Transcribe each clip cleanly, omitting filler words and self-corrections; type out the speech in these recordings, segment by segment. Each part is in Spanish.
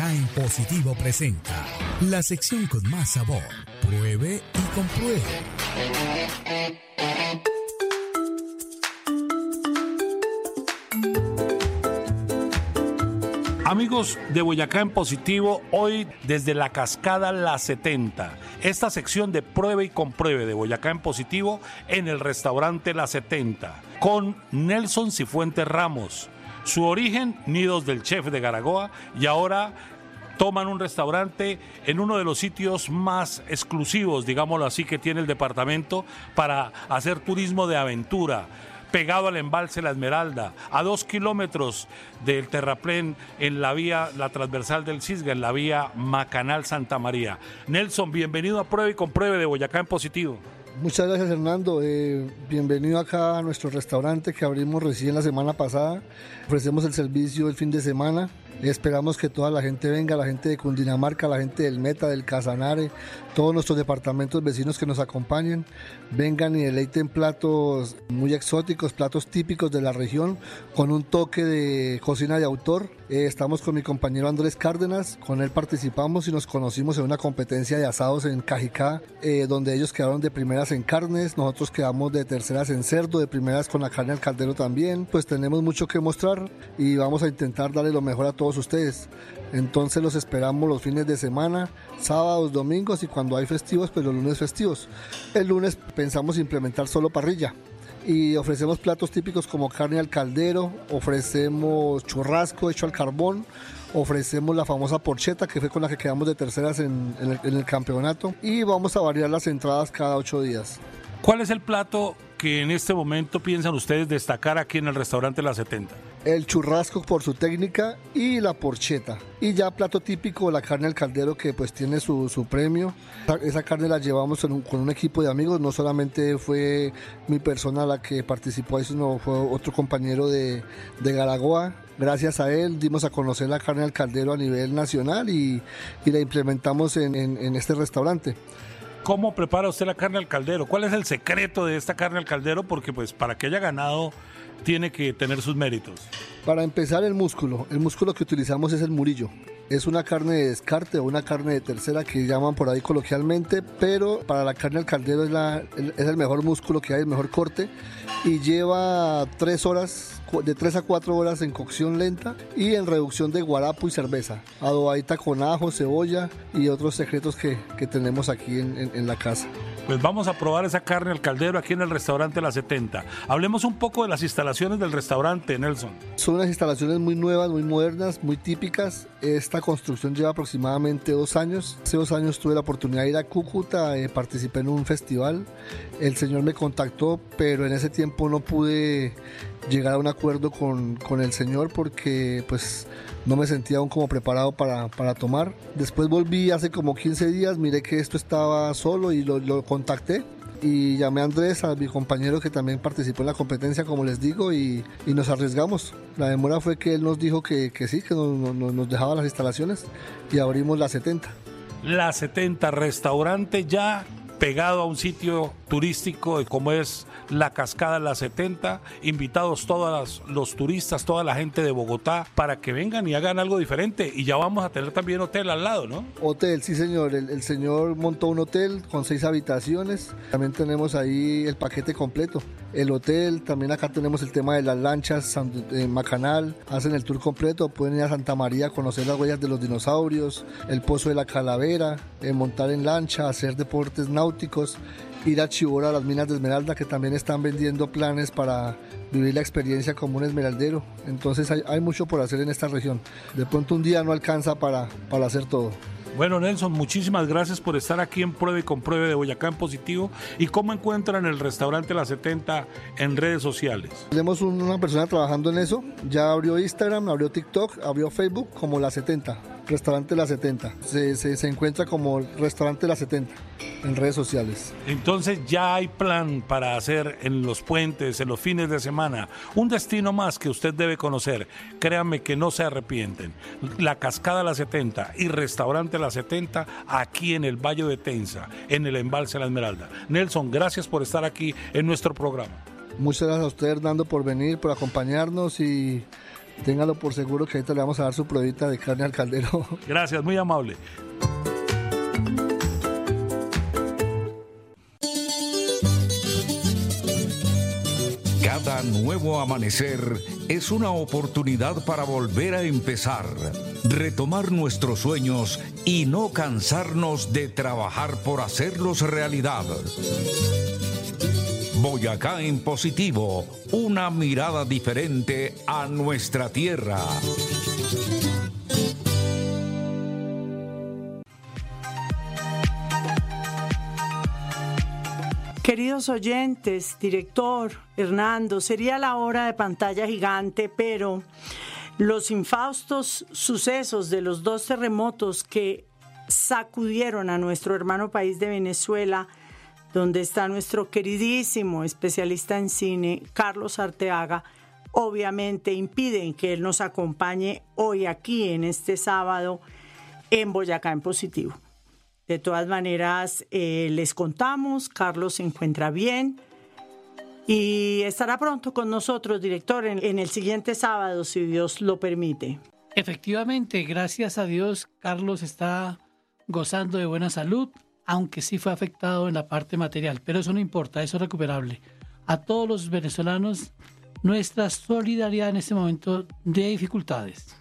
Boyacá en Positivo presenta la sección con más sabor. Pruebe y compruebe. Amigos de Boyacá en Positivo, hoy desde la Cascada La 70, esta sección de Pruebe y Compruebe de Boyacá en Positivo en el restaurante La 70, con Nelson Cifuentes Ramos. Su origen, Nidos del Chef de Garagoa, y ahora toman un restaurante en uno de los sitios más exclusivos, digámoslo así, que tiene el departamento para hacer turismo de aventura, pegado al embalse La Esmeralda, a 2 kilómetros del terraplén en la vía, la transversal del Cisga, en la vía Macanal Santa María. Nelson, bienvenido a Prueba y Compruebe de Boyacá en Positivo. Muchas gracias, Hernando. Bienvenido acá a nuestro restaurante que abrimos recién la semana pasada. Ofrecemos el servicio el fin de semana. Esperamos que toda la gente venga, la gente de Cundinamarca, la gente del Meta, del Casanare, todos nuestros departamentos vecinos que nos acompañen, vengan y deleiten platos muy exóticos, platos típicos de la región, con un toque de cocina de autor. Estamos con mi compañero Andrés Cárdenas, con él participamos y nos conocimos en una competencia de asados en Cajicá, donde ellos quedaron de primeras en carnes, nosotros quedamos de terceras en cerdo, de primeras con la carne al caldero también. Pues tenemos mucho que mostrar y vamos a intentar darle lo mejor a todos ustedes. Entonces los esperamos los fines de semana, sábados, domingos y cuando hay festivos, pues los lunes festivos. El lunes pensamos implementar solo parrilla y ofrecemos platos típicos como carne al caldero, ofrecemos churrasco hecho al carbón, ofrecemos la famosa porcheta que fue con la que quedamos de terceras en el campeonato y vamos a variar las entradas cada 8 días. ¿Cuál es el plato que en este momento piensan ustedes destacar aquí en el restaurante La 70? El churrasco por su técnica y la porcheta. Y ya plato típico, la carne al caldero que pues tiene su premio. Esa carne la llevamos con un equipo de amigos, no solamente fue mi persona la que participó, sino fue otro compañero de Garagoa. Gracias a él dimos a conocer la carne al caldero a nivel nacional y la implementamos en este restaurante. ¿Cómo prepara usted la carne al caldero? ¿Cuál es el secreto de esta carne al caldero? Porque pues para que haya ganado tiene que tener sus méritos. Para empezar, el músculo que utilizamos es el murillo. Es una carne de descarte o una carne de tercera que llaman por ahí coloquialmente, pero para la carne al caldero es el mejor músculo que hay, el mejor corte, y lleva 3 horas, de 3 a 4 horas en cocción lenta y en reducción de guarapo y cerveza, adobadita con ajo, cebolla y otros secretos que tenemos aquí en la casa. Pues vamos a probar esa carne al caldero aquí en el restaurante La 70. Hablemos un poco de las instalaciones del restaurante, Nelson. Son unas instalaciones muy nuevas, muy modernas, muy típicas. Esta construcción lleva aproximadamente 2 años. Hace 2 años tuve la oportunidad de ir a Cúcuta, participé en un festival. El señor me contactó, pero en ese tiempo no pude llegar a un acuerdo con el señor porque pues no me sentía aún como preparado para tomar. Después volví hace como 15 días, miré que esto estaba solo y lo contacté y llamé a Andrés, a mi compañero que también participó en la competencia, como les digo, y nos arriesgamos. La demora fue que él nos dijo que sí, que nos dejaba las instalaciones y abrimos La 70. La 70, restaurante ya pegado a un sitio turístico como es la Cascada La 70, invitados todos los turistas, toda la gente de Bogotá para que vengan y hagan algo diferente, y ya vamos a tener también hotel al lado, ¿no? Hotel, sí señor, el señor montó un hotel con 6 habitaciones, también tenemos ahí el paquete completo, el hotel, también acá tenemos el tema de las lanchas, Macanal, hacen el tour completo, pueden ir a Santa María a conocer las huellas de los dinosaurios, el Pozo de la Calavera, montar en lancha, hacer deportes náuticos, ir a Chibora, a las minas de Esmeralda, que también están vendiendo planes para vivir la experiencia como un esmeraldero. Entonces hay mucho por hacer en esta región. De pronto un día no alcanza para hacer todo. Bueno, Nelson, muchísimas gracias por estar aquí en Prueba y Compruebe de Boyacá en Positivo. ¿Y cómo encuentran el restaurante La 70 en redes sociales? Tenemos una persona trabajando en eso. Ya abrió Instagram, abrió TikTok, abrió Facebook como La 70. Restaurante La 70. Se encuentra como Restaurante La 70 en redes sociales. Entonces ya hay plan para hacer en los puentes, en los fines de semana, un destino más que usted debe conocer. Créanme que no se arrepienten. La Cascada La 70 y Restaurante La 70 aquí en el Valle de Tenza, en el embalse La Esmeralda. Nelson, gracias por estar aquí en nuestro programa. Muchas gracias a usted, Hernando, por venir, por acompañarnos y téngalo por seguro que ahorita le vamos a dar su pruebita de carne al caldero. Gracias, muy amable. Cada nuevo amanecer es una oportunidad para volver a empezar, retomar nuestros sueños y no cansarnos de trabajar por hacerlos realidad. Boyacá en positivo, una mirada diferente a nuestra tierra. Queridos oyentes, director Hernando, sería la hora de pantalla gigante, pero los infaustos sucesos de los 2 terremotos que sacudieron a nuestro hermano país de Venezuela, donde está nuestro queridísimo especialista en cine, Carlos Arteaga, obviamente impiden que él nos acompañe hoy aquí en este sábado en Boyacá en Positivo. De todas maneras, les contamos, Carlos se encuentra bien y estará pronto con nosotros, director, en el siguiente sábado, si Dios lo permite. Efectivamente, gracias a Dios, Carlos está gozando de buena salud, aunque sí fue afectado en la parte material, pero eso no importa, eso es recuperable. A todos los venezolanos, nuestra solidaridad en este momento de dificultades.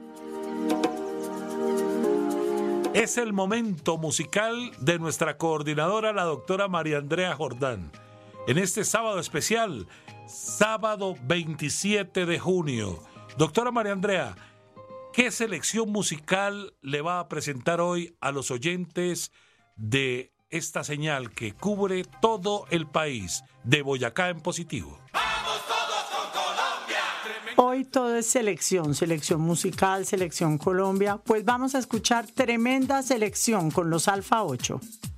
Es el momento musical de nuestra coordinadora, la doctora María Andrea Jordán. En este sábado especial, sábado 27 de junio. Doctora María Andrea, ¿qué selección musical le va a presentar hoy a los oyentes de esta señal que cubre todo el país de Boyacá en Positivo? Hoy todo es selección musical, selección Colombia. Pues vamos a escuchar tremenda selección con los Alfa 8.